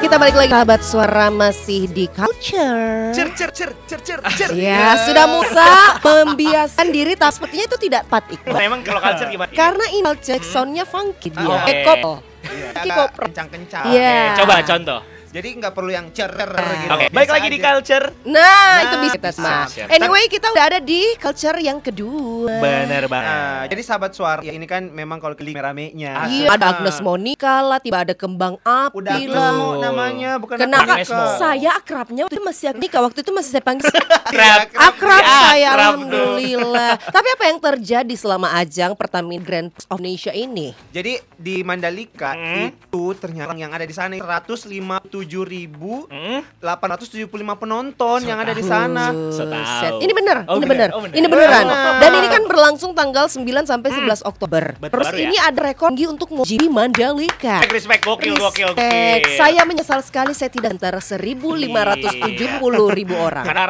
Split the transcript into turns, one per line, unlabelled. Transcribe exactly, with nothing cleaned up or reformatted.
kita balik lagi sahabat suara masih di Culture.
Cer cer cer cer cer cer.
Ya, sudah Musa membiasakan diri, tapi sepertinya itu tidak tepat Iqbal.
Nah, emang kalau Culture gimana?
Karena ini Culture soundnya funky dia.
Oke.
Ekop.
Agak kencang-kencang.
Iya.
Coba contoh.
Jadi nggak perlu yang cer gitu.
Oke,
Biasa
baik lagi di
aja.
Culture.
Nah,
Nah,
itu bisa kita
siap,
siap.
Anyway, kita udah ada di Culture yang kedua.
Bener banget.
Nah, jadi sahabat suara ya ini kan memang kalau keli rame-nya.
Iya, ada Agnes Monica lah, tiba ada Kembang
Udah
Api
Agnes
lah.
Mo namanya, bukan
Kenapa
Agnes Mo.
saya akrabnya waktu itu masih Agnika, waktu itu masih saya panggil
Akrab.
akrab
Ya,
saya,
akrab
alhamdulillah. Tapi apa yang terjadi selama ajang Pertamina Grand Prix of Indonesia ini?
Jadi di Mandalika
Hmm.
itu ternyata yang ada di sana seratus lima puluh tujuh ribu
Hmm?
delapan ratus tujuh puluh lima penonton yang ada di sana.
Setahu.
Buset. Ini bener,
Oh,
ini
bener.
bener,
Oh, bener.
ini beneran.
Bener.
Dan ini kan berlangsung tanggal sembilan sampai sebelas Oktober.
Betul,
Terus
baru ya?
ini ada rekor tinggi untuk MotoGP Mandalika.
Respect, respect, gokil, gokil,
Respect.
gokil.
Saya menyesal sekali saya tidak antara seribu lima ratus tujuh puluh ribu orang.
Karena